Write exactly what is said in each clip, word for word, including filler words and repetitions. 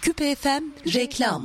Küpe F M reklam.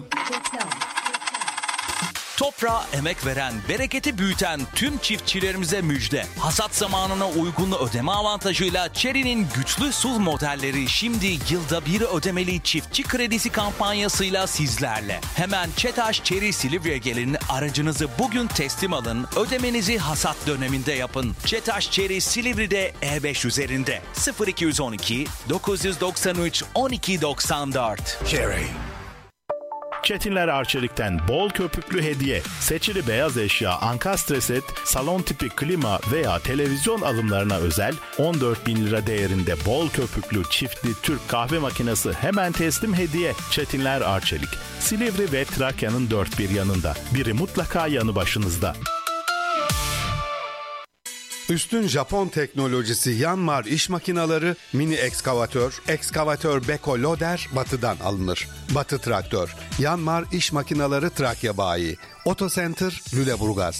Toprağa emek veren, bereketi büyüten tüm çiftçilerimize müjde. Hasat zamanına uygun ödeme avantajıyla Chery'nin güçlü S U V modelleri şimdi yılda bir ödemeli çiftçi kredisi kampanyasıyla sizlerle. Hemen ÇETAŞ Chery Silivri'ye gelin, aracınızı bugün teslim alın, ödemenizi hasat döneminde yapın. ÇETAŞ Chery Silivri'de E beş üzerinde sıfır iki on iki dokuz doksan üç on iki doksan dört. Chery. Çetinler Arçelik'ten bol köpüklü hediye. Seçili beyaz eşya, ankastre set, salon tipi klima veya televizyon alımlarına özel on dört bin lira değerinde bol köpüklü çiftli Türk kahve makinesi hemen teslim hediye. Çetinler Arçelik, Silivri ve Trakya'nın dört bir yanında. Biri mutlaka yanı başınızda. Üstün Japon teknolojisi Yanmar iş makineleri, mini ekskavatör, ekskavatör Beko Loader Batı'dan alınır. Batı Traktör, Yanmar iş makineleri Trakya Bayi, Otocenter Lüleburgaz.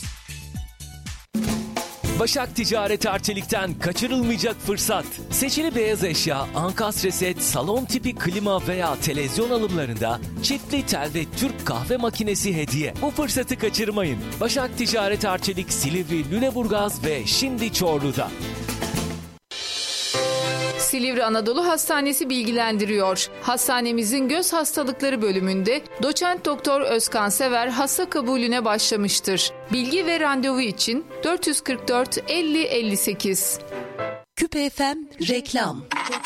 Başak Ticaret Arçelik'ten kaçırılmayacak fırsat. Seçili beyaz eşya, ankastre set, salon tipi klima veya televizyon alımlarında çiftli tel ve Türk kahve makinesi hediye. Bu fırsatı kaçırmayın. Başak Ticaret Arçelik, Silivri, Lüleburgaz ve şimdi Çorlu'da. Silivri Anadolu Hastanesi bilgilendiriyor. Hastanemizin göz hastalıkları bölümünde doçent doktor Özkan Sever hasta kabulüne başlamıştır. Bilgi ve randevu için dört yüz kırk dört elli elli sekiz. Küpe F M reklam.